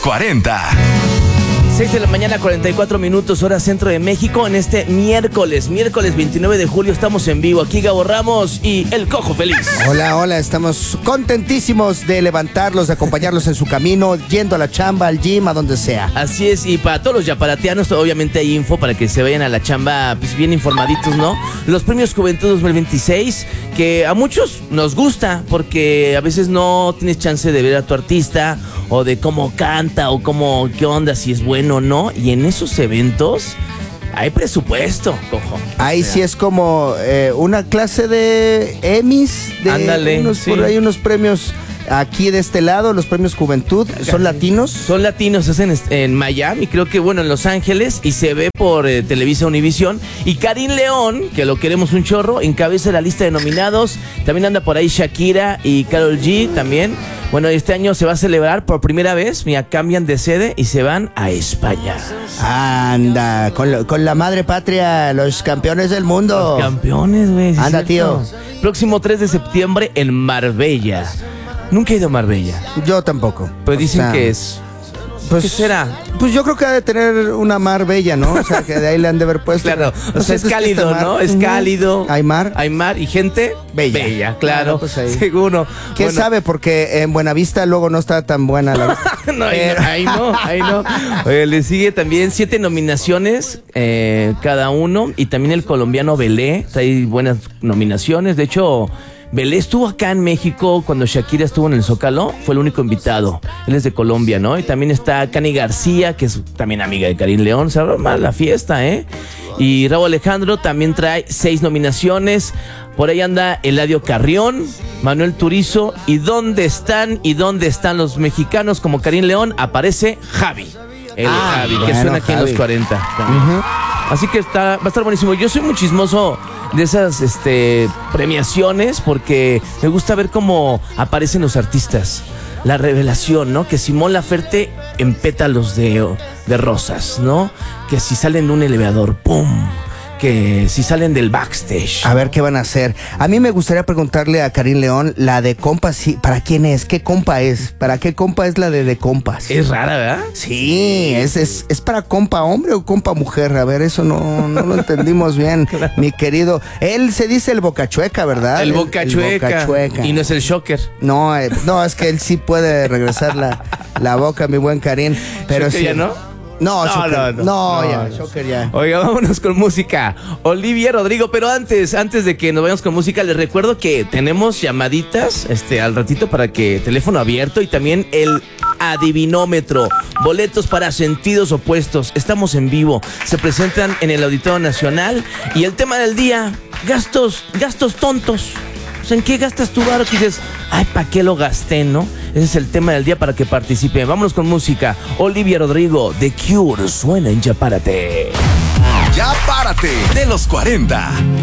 40. 6 de la mañana, 44 minutos, hora centro de México. En este miércoles 29 de julio, estamos en vivo. Aquí Gabo Ramos y El Cojo Feliz. Hola, estamos contentísimos de levantarlos, de acompañarlos en su camino, yendo a la chamba, al gym, a donde sea. Así es, y para todos los yaparateanos, obviamente hay info para que se vayan a la chamba pues, bien informaditos, ¿no? Los premios Juventud 2026, que a muchos nos gusta, porque a veces no tienes chance de ver a tu artista, o de cómo canta, o cómo, qué onda, si es bueno o no, y en esos eventos hay presupuesto, Cojo. Ahí sí es como una clase de Emmys, de Ándale, sí. Por ahí unos premios aquí de este lado, los premios Juventud. ¿Son latinos? Son latinos, es en Miami, creo que bueno, en Los Ángeles, y se ve por Televisa Univisión. Y Karim León, que lo queremos un chorro, encabeza la lista de nominados. También anda por ahí Shakira y Karol G también. Bueno, este año se va a celebrar por primera vez, mira, cambian de sede y se van a España. Anda, con la madre patria, los campeones del mundo. Los campeones, güey. Anda, tío. Próximo 3 de septiembre en Marbella. Nunca he ido a Marbella. Yo tampoco. Pero dicen que es... Pues, ¿qué será? Pues yo creo que ha de tener una mar bella, ¿no? O sea, que de ahí le han de haber puesto. Claro, o sea, es cálido, ¿no? Es cálido. Hay mar. Hay mar y gente bella. Claro, pues ahí. seguro. ¿Quién sabe? Porque en Buenavista luego no está tan buena la vista. No, ahí no. Oye, le sigue también 7 nominaciones cada uno. Y también el colombiano Belé trae buenas nominaciones. De hecho, Belé estuvo acá en México cuando Shakira estuvo en el Zócalo. Fue el único invitado. Él es de Colombia, ¿no? Y también está Cani García, que es también amiga de Karim León. Se arma la fiesta, ¿eh? Y Rauw Alejandro también trae 6 nominaciones. Por ahí anda Eladio Carrión, Manuel Turizo. ¿Y dónde están los mexicanos como Karim León? Aparece Javi. Javi, que suena aquí en los 40. Así que va a estar buenísimo. Yo soy muy chismoso de esas premiaciones porque me gusta ver cómo aparecen los artistas. La revelación, ¿no? Que Simón Laferte en pétalos de rosas, ¿no? Que si salen de un elevador, ¡pum! Que si salen del backstage. A ver qué van a hacer. A mí me gustaría preguntarle a Karim León, la de compas, sí, ¿para quién es? ¿Qué compa es? ¿Para qué compa es la de compas? Es rara, ¿verdad? Sí, es para compa hombre o compa mujer. A ver, eso no lo entendimos bien, claro. Mi querido. Él se dice el Boca Chueca, ¿verdad? El Boca Chueca. Y no es el Shocker. No, es que él sí puede regresar la boca, mi buen Karim. Pero sí. ¿Ya no? No, Shocker ya. Oiga, vámonos con música. Olivia Rodrigo, pero antes de que nos vayamos con música, les recuerdo que tenemos llamaditas al ratito para que teléfono abierto y también el adivinómetro. Boletos para sentidos opuestos. Estamos en vivo. Se presentan en el Auditorio Nacional y el tema del día, gastos tontos. O sea, ¿en qué gastas tu varo? Que dices, ay, ¿para qué lo gasté, no? Ese es el tema del día para que participen. Vámonos con música. Olivia Rodrigo, The Cure, suena en Ya Párate. Ya Párate, de los 40.